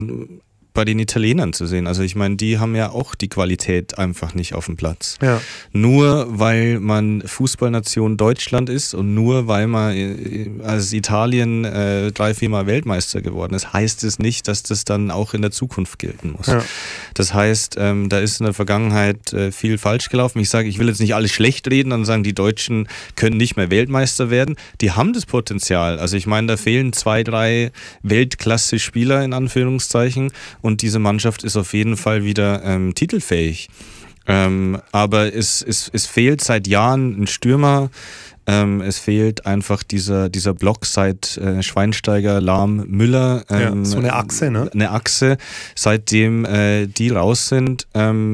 bei den Italienern zu sehen. Also ich meine, die haben ja auch die Qualität einfach nicht auf dem Platz. Ja. Nur weil man Fußballnation Deutschland ist und nur weil man als Italien 3-4 Mal Weltmeister geworden ist, heißt es nicht, dass das dann auch in der Zukunft gelten muss. Ja. Das heißt, da ist in der Vergangenheit viel falsch gelaufen. Ich will jetzt nicht alles schlecht reden und sagen, die Deutschen können nicht mehr Weltmeister werden. Die haben das Potenzial. Also ich meine, da fehlen 2, 3 Weltklasse-Spieler in Anführungszeichen. Und diese Mannschaft ist auf jeden Fall wieder titelfähig. Aber es fehlt seit Jahren ein Stürmer. Es fehlt einfach dieser Block seit Schweinsteiger, Lahm, Müller. So eine Achse, ne? Eine Achse. Seitdem die raus sind,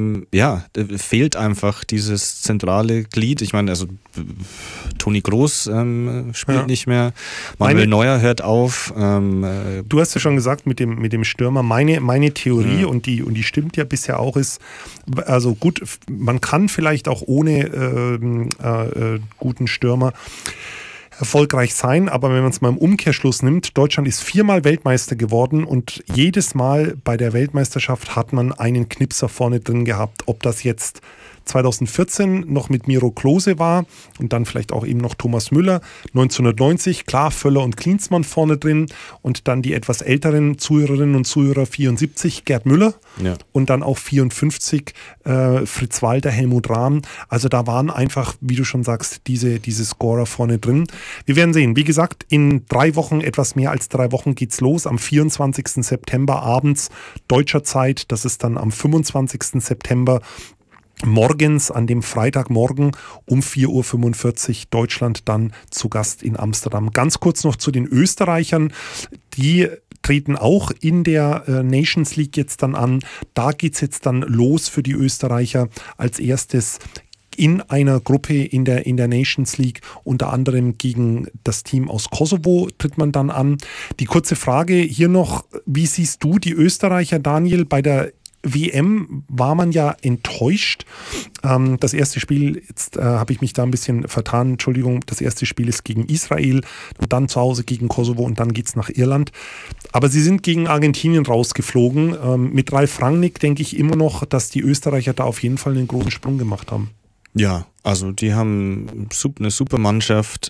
fehlt einfach dieses zentrale Glied. Ich meine, also Toni Kroos spielt nicht mehr. Manuel Neuer hört auf. Du hast ja schon gesagt mit dem Stürmer. Meine Theorie, und die stimmt ja bisher auch, ist, also gut, man kann vielleicht auch ohne guten Stürmer erfolgreich sein, aber wenn man es mal im Umkehrschluss nimmt, Deutschland ist 4-mal Weltmeister geworden und jedes Mal bei der Weltmeisterschaft hat man einen Knipser vorne drin gehabt, ob das jetzt 2014 noch mit Miro Klose war und dann vielleicht auch eben noch Thomas Müller. 1990, klar, Völler und Klinsmann vorne drin und dann die etwas älteren Zuhörerinnen und Zuhörer 74, Gerd Müller und dann auch 54, Fritz Walter, Helmut Rahn. Also da waren einfach, wie du schon sagst, diese Scorer vorne drin. Wir werden sehen. Wie gesagt, in 3 Wochen, etwas mehr als 3 Wochen geht's los. Am 24. September abends deutscher Zeit. Das ist dann am 25. September morgens, an dem Freitagmorgen um 4:45 Uhr Deutschland dann zu Gast in Amsterdam. Ganz kurz noch zu den Österreichern. Die treten auch in der Nations League jetzt dann an. Da geht's jetzt dann los für die Österreicher. Als erstes in einer Gruppe in der Nations League, unter anderem gegen das Team aus Kosovo tritt man dann an. Die kurze Frage hier noch, wie siehst du die Österreicher, Daniel, bei der WM war man ja enttäuscht. Das erste Spiel, jetzt habe ich mich da ein bisschen vertan, Entschuldigung, das erste Spiel ist gegen Israel und dann zu Hause gegen Kosovo und dann geht es nach Irland. Aber sie sind gegen Argentinien rausgeflogen. Mit Ralf Rangnick denke ich immer noch, dass die Österreicher da auf jeden Fall einen großen Sprung gemacht haben. Ja, also die haben eine super Mannschaft,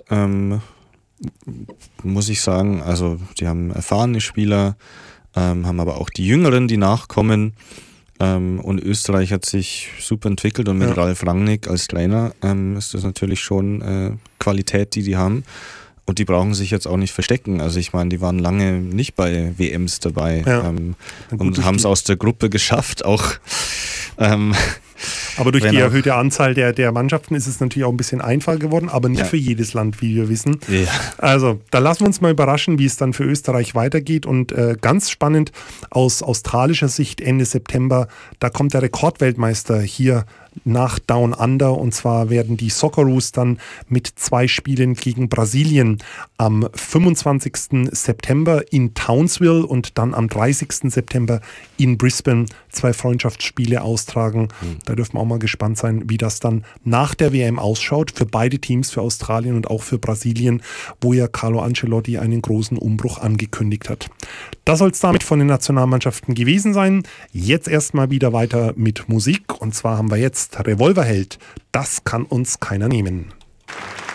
muss ich sagen. Also die haben erfahrene Spieler, haben aber auch die Jüngeren, die nachkommen. Und Österreich hat sich super entwickelt und mit Ralf Rangnick als Trainer ist das natürlich schon Qualität, die haben. Und die brauchen sich jetzt auch nicht verstecken. Also ich meine, die waren lange nicht bei WMs dabei und haben es aus der Gruppe geschafft, auch aber durch die erhöhte Anzahl der Mannschaften ist es natürlich auch ein bisschen einfacher geworden, aber nicht für jedes Land, wie wir wissen. Ja. Also, da lassen wir uns mal überraschen, wie es dann für Österreich weitergeht. Und ganz spannend, aus australischer Sicht Ende September, da kommt der Rekordweltmeister hier nach Down Under, und zwar werden die Socceroos dann mit 2 Spielen gegen Brasilien am 25. September in Townsville und dann am 30. September in Brisbane 2 Freundschaftsspiele austragen. Da dürfen wir auch mal gespannt sein, wie das dann nach der WM ausschaut für beide Teams, für Australien und auch für Brasilien, wo ja Carlo Ancelotti einen großen Umbruch angekündigt hat. Das soll es damit von den Nationalmannschaften gewesen sein. Jetzt erstmal wieder weiter mit Musik, und zwar haben wir jetzt Revolverheld. Das kann uns keiner nehmen.